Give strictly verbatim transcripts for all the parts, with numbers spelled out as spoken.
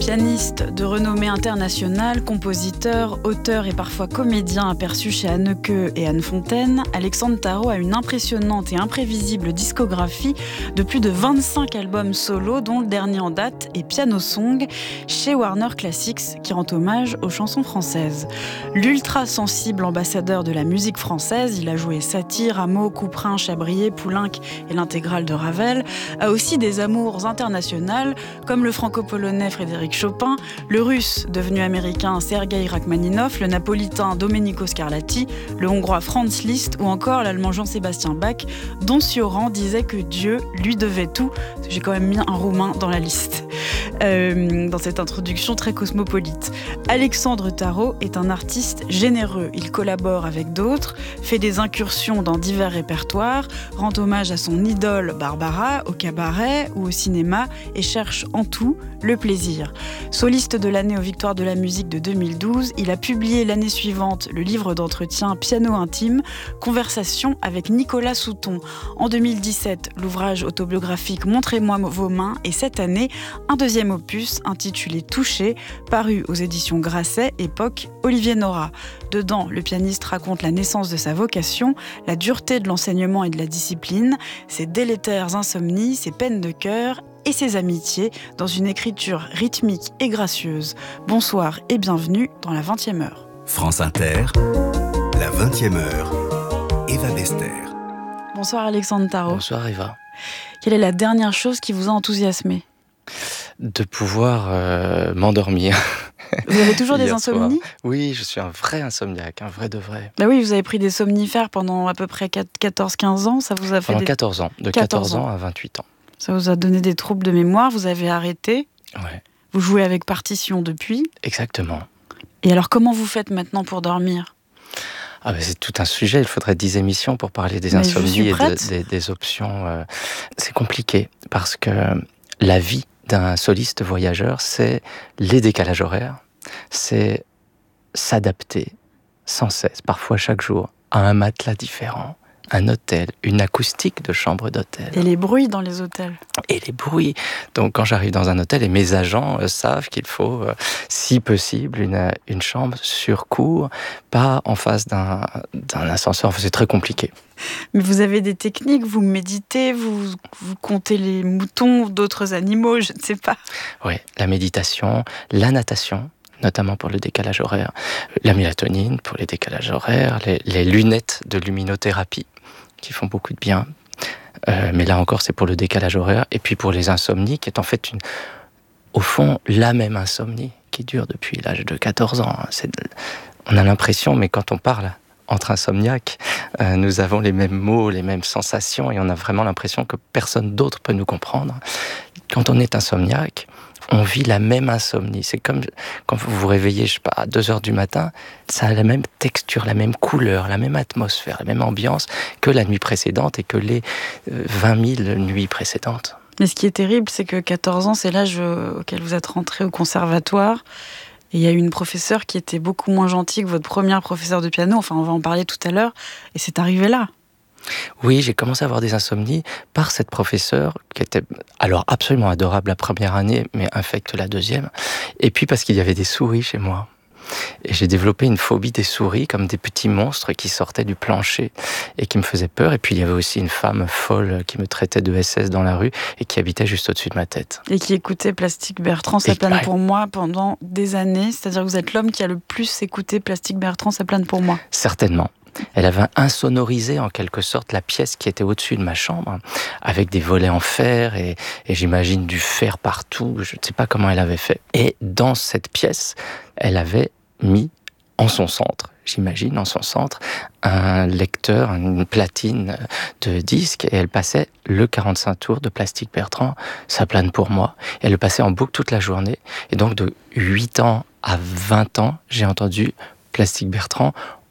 Pianiste de renommée internationale, compositeur, auteur et parfois comédien aperçu chez Haneke et Anne Fontaine, Alexandre Tarot a une impressionnante et imprévisible discographie de plus de vingt-cinq albums solo, dont le dernier en date est Piano Song chez Warner Classics, qui rend hommage aux chansons françaises. L'ultra sensible ambassadeur de la musique française, il a joué Satie, Rameau, Couperin, Chabrier, Poulenc et l'intégrale de Ravel, a aussi des amours internationales comme le franco-polonais Frédéric Chopin, le russe devenu américain Sergei Rachmaninov, le napolitain Domenico Scarlatti, le hongrois Franz Liszt ou encore l'allemand Jean-Sébastien Bach, dont Sioran disait que Dieu lui devait tout. J'ai quand même mis un roumain dans la liste, euh, dans cette introduction très cosmopolite. Alexandre Tarot est un artiste généreux. Il collabore avec d'autres, fait des incursions dans divers répertoires, rend hommage à son idole Barbara au cabaret ou au cinéma et cherche en tout le plaisir. Soliste de l'année aux Victoires de la musique de deux mille douze, il a publié l'année suivante le livre d'entretien Piano intime, conversation avec Nicolas Souton. En deux mille dix-sept, l'ouvrage autobiographique Montrez-moi vos mains et cette année, un deuxième opus intitulé Touché, paru aux éditions Grasset, époque Olivier Nora. Dedans, le pianiste raconte la naissance de sa vocation, la dureté de l'enseignement et de la discipline, ses délétères insomnies, ses peines de cœur et ses amitiés dans une écriture rythmique et gracieuse. Bonsoir et bienvenue dans la vingtième heure. France Inter, la vingtième heure, Eva Bester. Bonsoir Alexandre Tarot. Bonsoir Eva. Quelle est la dernière chose qui vous a enthousiasmé ? De pouvoir euh, m'endormir. Vous avez toujours des insomnies ? Oui, je suis un vrai insomniaque, un vrai de vrai. Bah oui, vous avez pris des somnifères pendant à peu près quatorze quinze ans, ça vous a fait Pendant des... quatorze ans, de quatorze ans à vingt-huit ans. Ça vous a donné des troubles de mémoire, vous avez arrêté. Ouais. Vous jouez avec partition depuis. Exactement. Et alors comment vous faites maintenant pour dormir ? Ah ben c'est tout un sujet, il faudrait dix émissions pour parler des Mais insomnies et de, des, des options. Euh, c'est compliqué parce que la vie d'un soliste voyageur, c'est les décalages horaires, c'est s'adapter sans cesse, parfois chaque jour, à un matelas différent, un hôtel, une acoustique de chambre d'hôtel. Et les bruits dans les hôtels. Et les bruits. Donc quand j'arrive dans un hôtel, et mes agents euh, savent qu'il faut, euh, si possible, une, une chambre sur cour, pas en face d'un, d'un ascenseur. Enfin, c'est très compliqué. Mais vous avez des techniques, vous méditez, vous, vous comptez les moutons, d'autres animaux, je ne sais pas. Oui, la méditation, la natation, notamment pour le décalage horaire, la mélatonine pour les décalages horaires, les, les lunettes de luminothérapie qui font beaucoup de bien. Euh, mais là encore, c'est pour le décalage horaire. Et puis pour les insomnies, qui est en fait, une, au fond, la même insomnie qui dure depuis l'âge de quatorze ans. C'est, on a l'impression, mais quand on parle entre insomniaques, euh, nous avons les mêmes mots, les mêmes sensations, et on a vraiment l'impression que personne d'autre peut nous comprendre. Quand on est insomniaque, on vit la même insomnie. C'est comme quand vous vous réveillez, je sais pas, à deux heures du matin, ça a la même texture, la même couleur, la même atmosphère, la même ambiance que la nuit précédente et que les vingt mille nuits précédentes. Mais ce qui est terrible, c'est que quatorze ans, c'est l'âge auquel vous êtes rentré au conservatoire. Et il y a eu une professeure qui était beaucoup moins gentille que votre première professeure de piano. Enfin, on va en parler tout à l'heure. Et c'est arrivé là. Oui, j'ai commencé à avoir des insomnies par cette professeure qui était alors absolument adorable la première année, mais infecte la deuxième. Et puis parce qu'il y avait des souris chez moi. Et j'ai développé une phobie des souris, comme des petits monstres qui sortaient du plancher et qui me faisaient peur. Et puis il y avait aussi une femme folle qui me traitait de S S dans la rue et qui habitait juste au-dessus de ma tête. Et qui écoutait Plastique Bertrand, ça plane pour moi pendant des années. C'est-à-dire que vous êtes l'homme qui a le plus écouté Plastique Bertrand, ça plane pour moi. Certainement. Elle avait insonorisé en quelque sorte la pièce qui était au-dessus de ma chambre, avec des volets en fer et, et j'imagine du fer partout, je ne sais pas comment elle avait fait. Et dans cette pièce, elle avait mis en son centre, j'imagine en son centre, un lecteur, une platine de disques, et elle passait le quarante-cinq tours de Plastique Bertrand, ça plane pour moi. Et elle le passait en boucle toute la journée, et donc de huit ans à vingt ans, j'ai entendu Plastique Bertrand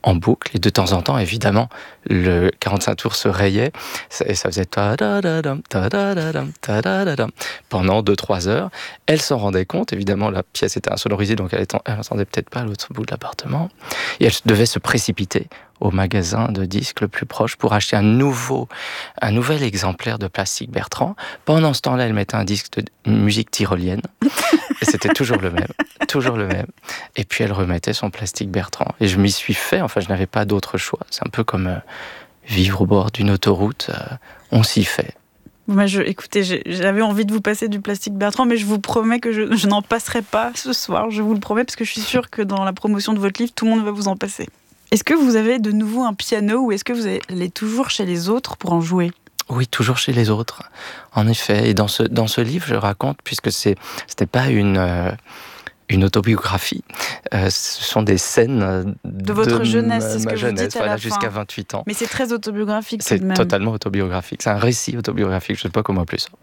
en boucle, et de temps en temps, évidemment, le quarante-cinq tours se rayait, et ça faisait ta-da-da-dam, ta-da-da-dam, ta-da-da-dam pendant deux trois heures. Elle s'en rendait compte, évidemment, la pièce était insonorisée, donc elle n'entendait peut-être pas à l'autre bout de l'appartement, et elle devait se précipiter au magasin de disques le plus proche pour acheter un nouveau, un nouvel exemplaire de Plastic Bertrand. Pendant ce temps-là, elle mettait un disque de musique tyrolienne, et c'était toujours le même, toujours le même. Et puis elle remettait son Plastic Bertrand. Et je m'y suis fait, enfin je n'avais pas d'autre choix. C'est un peu comme euh, vivre au bord d'une autoroute, euh, on s'y fait. Moi, je, écoutez, j'ai, j'avais envie de vous passer du Plastic Bertrand, mais je vous promets que je, je n'en passerai pas ce soir, je vous le promets, parce que je suis sûre que dans la promotion de votre livre, tout le monde va vous en passer. Est-ce que vous avez de nouveau un piano, ou est-ce que vous allez toujours chez les autres pour en jouer ? Oui, toujours chez les autres, en effet. Et dans ce, dans ce livre, je raconte, puisque c'est, c'était pas une... Euh, une autobiographie. Euh, ce sont des scènes de, de votre jeunesse, ma, c'est ce que jeunesse, vous dites à voilà, la jusqu'à fin. vingt-huit ans. Mais c'est très autobiographique. C'est tout de même. totalement autobiographique. C'est un récit autobiographique, je ne sais pas comment appeler ça.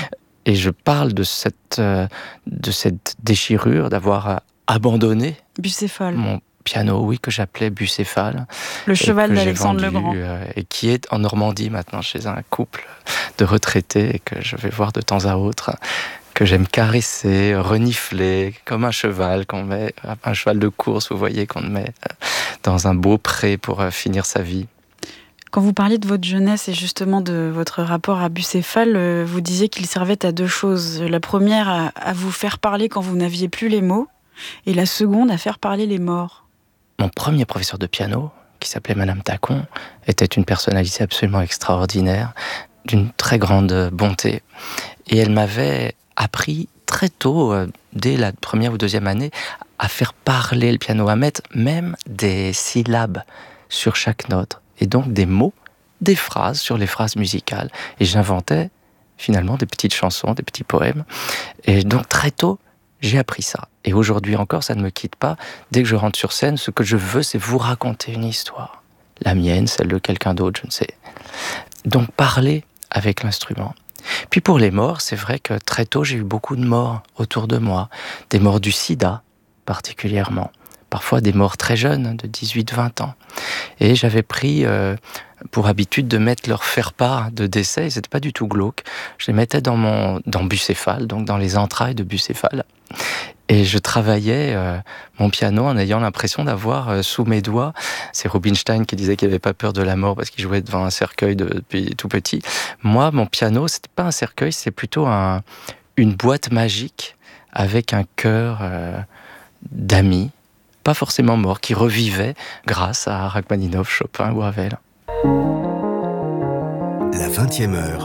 Et je parle de cette, euh, de cette déchirure d'avoir abandonné Bucéphale. Mon piano, oui, que j'appelais Bucéphale. Le cheval d'Alexandre vendu, Legrand. Euh, et qui est en Normandie maintenant chez un couple de retraités et que je vais voir de temps à autre, que j'aime caresser, renifler, comme un cheval qu'on met, un cheval de course, vous voyez, qu'on met dans un beau pré pour finir sa vie. Quand vous parliez de votre jeunesse et justement de votre rapport à Bucéphale, vous disiez qu'il servait à deux choses. La première, à, à vous faire parler quand vous n'aviez plus les mots, et la seconde, à faire parler les morts. Mon premier professeur de piano, qui s'appelait Madame Tacon, était une personnalité absolument extraordinaire, d'une très grande bonté. Et elle m'avait appris très tôt, euh, dès la première ou deuxième année, à faire parler le piano, à mettre même des syllabes sur chaque note, et donc des mots, des phrases sur les phrases musicales. Et j'inventais finalement des petites chansons, des petits poèmes. Et donc très tôt, j'ai appris ça. Et aujourd'hui encore, ça ne me quitte pas. Dès que je rentre sur scène, ce que je veux, c'est vous raconter une histoire. La mienne, celle de quelqu'un d'autre, je ne sais. Donc parler avec l'instrument. Puis pour les morts, c'est vrai que très tôt, j'ai eu beaucoup de morts autour de moi. Des morts du sida, particulièrement. Parfois des morts très jeunes, de dix-huit vingt ans. Et j'avais pris euh, pour habitude de mettre leur faire-part de décès, et c'était pas du tout glauque. Je les mettais dans, mon, dans Bucéphale, donc dans les entrailles de Bucéphale. Et je travaillais euh, mon piano en ayant l'impression d'avoir euh, sous mes doigts, c'est Rubinstein qui disait qu'il n'avait pas peur de la mort parce qu'il jouait devant un cercueil de, depuis tout petit. Moi, mon piano, c'était pas un cercueil, c'est plutôt un, une boîte magique avec un cœur euh, d'amis, pas forcément morts, qui revivaient grâce à Rachmaninov, Chopin ou Ravel. La vingtième heure.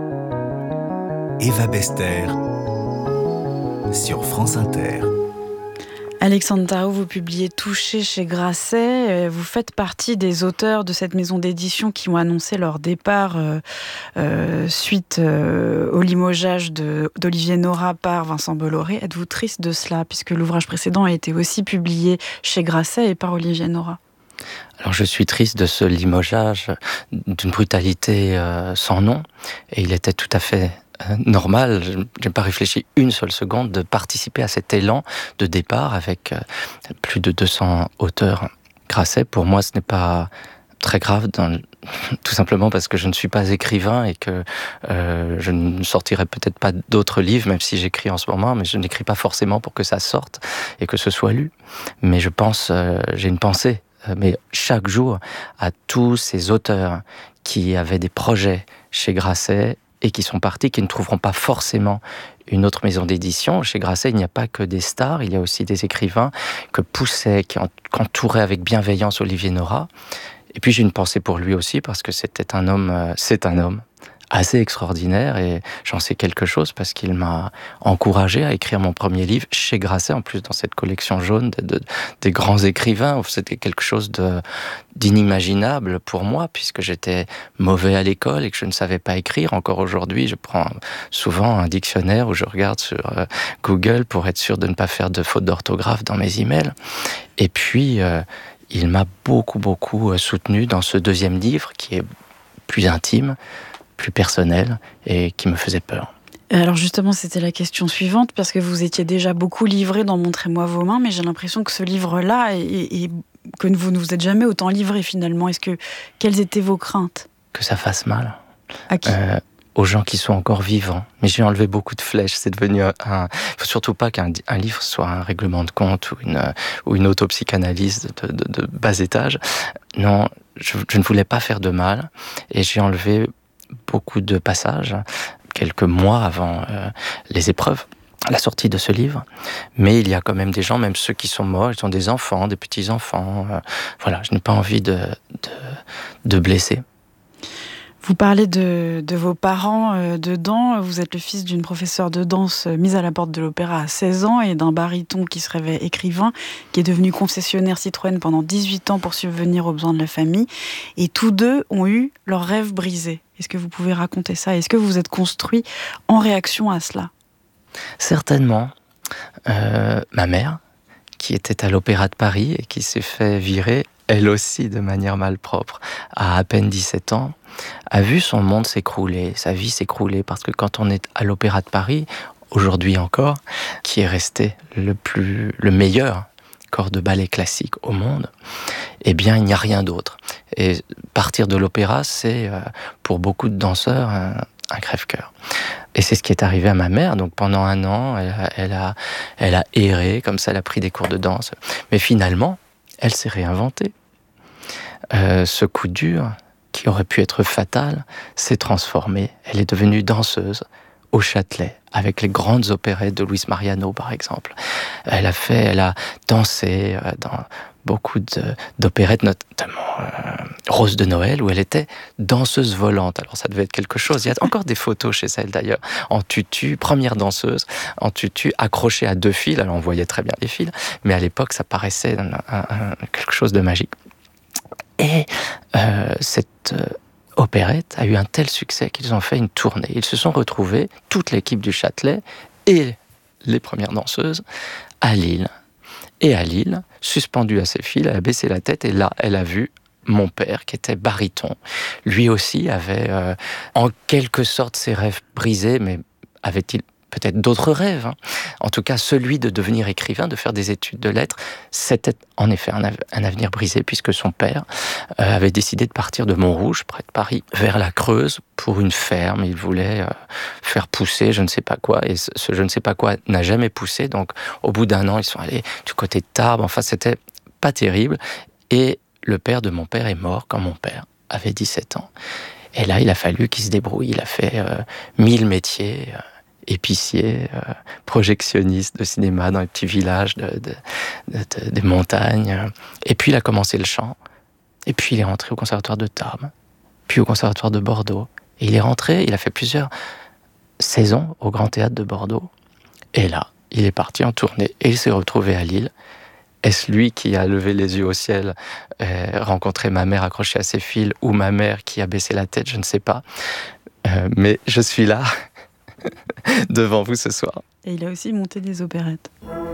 Eva Bester sur France Inter. Alexandre Tarot, vous publiez Touché chez Grasset. Vous faites partie des auteurs de cette maison d'édition qui ont annoncé leur départ euh, euh, suite euh, au limogeage de, d'Olivier Nora par Vincent Bolloré. Êtes-vous triste de cela, puisque l'ouvrage précédent a été aussi publié chez Grasset et par Olivier Nora? Alors je suis triste de ce limogeage d'une brutalité euh, sans nom, et il était tout à fait euh, normal, je n'ai pas réfléchi une seule seconde, de participer à cet élan de départ avec euh, plus de deux cents auteurs. Grasset, pour moi, ce n'est pas très grave, dans, tout simplement parce que je ne suis pas écrivain et que euh, je ne sortirai peut-être pas d'autres livres, même si j'écris en ce moment, mais je n'écris pas forcément pour que ça sorte et que ce soit lu. Mais je pense, euh, j'ai une pensée, euh, mais chaque jour, à tous ces auteurs qui avaient des projets chez Grasset et qui sont partis, qui ne trouveront pas forcément une autre maison d'édition. Chez Grasset, il n'y a pas que des stars, il y a aussi des écrivains que poussait, qui entouraient avec bienveillance Olivier Nora. Et puis j'ai une pensée pour lui aussi, parce que c'était un homme, euh, c'est un homme assez extraordinaire, et j'en sais quelque chose parce qu'il m'a encouragé à écrire mon premier livre chez Grasset, en plus dans cette collection jaune de, de, des grands écrivains. C'était quelque chose de, d'inimaginable pour moi, puisque j'étais mauvais à l'école et que je ne savais pas écrire. Encore aujourd'hui, je prends souvent un dictionnaire où je regarde sur euh, Google pour être sûr de ne pas faire de fautes d'orthographe dans mes emails. Et puis, euh, il m'a beaucoup, beaucoup soutenu dans ce deuxième livre qui est plus intime, plus personnel et qui me faisait peur. Alors justement, c'était la question suivante, parce que vous étiez déjà beaucoup livré dans Montrez-moi vos mains, mais j'ai l'impression que ce livre-là est, est que vous ne vous êtes jamais autant livré finalement. Est-ce que, quelles étaient vos craintes ? Que ça fasse mal. À qui ? euh, Aux gens qui sont encore vivants. Mais j'ai enlevé beaucoup de flèches. C'est devenu un... un... Il faut surtout pas qu'un un livre soit un règlement de compte ou une, ou une autopsychanalyse de, de, de bas étage. Non, je, je ne voulais pas faire de mal. Et j'ai enlevé beaucoup de passages, quelques mois avant euh, les épreuves, la sortie de ce livre. Mais il y a quand même des gens, même ceux qui sont morts, ils ont des enfants, des petits-enfants. Euh, voilà, je n'ai pas envie de, de, de blesser. Vous parlez de, de vos parents euh, dedans. Vous êtes le fils d'une professeure de danse euh, mise à la porte de l'opéra à seize ans et d'un baryton qui se rêvait écrivain, qui est devenu concessionnaire Citroën pendant dix-huit ans pour subvenir aux besoins de la famille. Et tous deux ont eu leur rêve brisé. Est-ce que vous pouvez raconter ça ? Est-ce que vous vous êtes construit en réaction à cela ? Certainement. Euh, ma mère, qui était à l'Opéra de Paris et qui s'est fait virer, elle aussi de manière malpropre, à à peine dix-sept ans, a vu son monde s'écrouler, sa vie s'écrouler, parce que quand on est à l'Opéra de Paris, aujourd'hui encore, qui est resté le plus, le meilleur corps de ballet classique au monde, eh bien, il n'y a rien d'autre. Et partir de l'opéra, c'est, euh, pour beaucoup de danseurs, un, un crève-cœur. Et c'est ce qui est arrivé à ma mère. Donc, pendant un an, elle a, elle a, elle a erré, comme ça, elle a pris des cours de danse. Mais finalement, elle s'est réinventée. Euh, ce coup dur, qui aurait pu être fatal, s'est transformé. Elle est devenue danseuse au Châtelet, avec les grandes opérettes de Luis Mariano, par exemple. Elle a fait, elle a dansé dans beaucoup de, d'opérettes, notamment euh, Rose de Noël, où elle était danseuse volante. Alors ça devait être quelque chose. Il y a encore des photos chez elle d'ailleurs, en tutu, première danseuse, en tutu, accrochée à deux fils. Alors on voyait très bien les fils, mais à l'époque ça paraissait un, un, un, quelque chose de magique. Et euh, cette euh, opérette a eu un tel succès qu'ils ont fait une tournée. Ils se sont retrouvés, toute l'équipe du Châtelet et les premières danseuses, à Lille. Et à Lille, suspendue à ses fils, elle a baissé la tête et là, elle a vu mon père, qui était baryton. Lui aussi avait, euh, en quelque sorte, ses rêves brisés, mais avait-il peut-être d'autres rêves, hein. En tout cas, celui de devenir écrivain, de faire des études de lettres, c'était en effet un, av- un avenir brisé, puisque son père euh, avait décidé de partir de Montrouge, près de Paris, vers la Creuse, pour une ferme. Il voulait euh, faire pousser je ne sais pas quoi, et ce, ce je ne sais pas quoi n'a jamais poussé. Donc, au bout d'un an, ils sont allés du côté de Tarbes. Enfin, c'était pas terrible. Et le père de mon père est mort quand mon père avait dix-sept ans. Et là, il a fallu qu'il se débrouille. Il a fait euh, mille métiers... Euh, épicier, euh, projectionniste de cinéma dans les petits villages de, de, de, de, des montagnes. Et puis il a commencé le chant. Et puis il est rentré au conservatoire de Tarbes, puis au conservatoire de Bordeaux. Et il est rentré, il a fait plusieurs saisons au Grand Théâtre de Bordeaux. Et là, il est parti en tournée et il s'est retrouvé à Lille. Est-ce lui qui a levé les yeux au ciel, euh, rencontré ma mère accrochée à ses fils, ou ma mère qui a baissé la tête, je ne sais pas. Euh, mais je suis là, devant vous ce soir. Et il a aussi monté des opérettes.